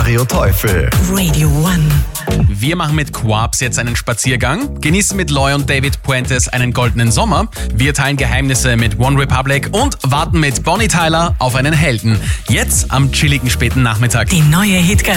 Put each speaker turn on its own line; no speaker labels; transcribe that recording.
Mario Teufel.
Radio One.
Wir machen mit Quabs jetzt einen Spaziergang, genießen mit Loy und David Puentes einen goldenen Sommer. Wir teilen Geheimnisse mit One Republic und warten mit Bonnie Tyler auf einen Helden. Jetzt am chilligen späten Nachmittag.
Die neue Hit